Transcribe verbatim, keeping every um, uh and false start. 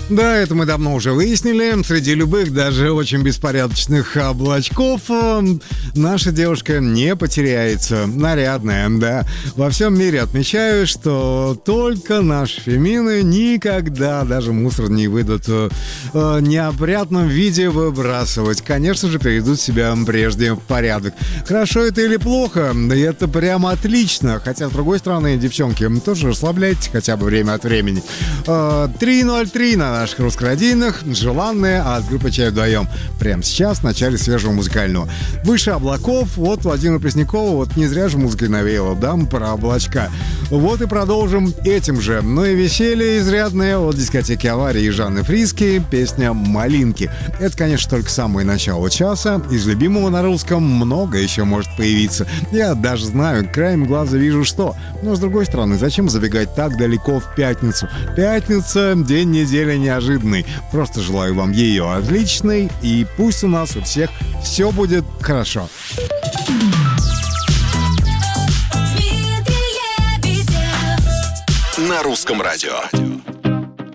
Да, это мы давно уже выяснили. Среди любых, даже очень беспорядочных облачков, э, наша девушка не потеряется. Нарядная, да. Во всем мире отмечаю, что только наши фемины никогда даже мусор не выйдут э, в неопрятном виде выбрасывать. Конечно же, приведут себя прежде в порядок. Хорошо это или плохо? Да это прямо отлично. Хотя, с другой стороны, девчонки, тоже расслабляйтесь хотя бы время от времени. Э, три ноль три на наших русскородийных, желанные от группы «Чай вдвоем». Прямо сейчас, в начале свежего музыкального. Выше облаков, вот Владимира Преснякова, вот не зря же музыкой навеяло, да, про облачка. Вот и продолжим этим же. Ну и веселье изрядное от дискотеки «Аварии» и Жанны Фриски, песня «Малинки». Это, конечно, только самое начало часа. Из любимого на русском много еще может появиться. Я даже знаю, краем глаза вижу что. Но, с другой стороны, зачем забегать так далеко в пятницу? Пятница — день недели неожиданный. Просто желаю вам ее отличной, и пусть у нас у всех все будет хорошо. На русском радио.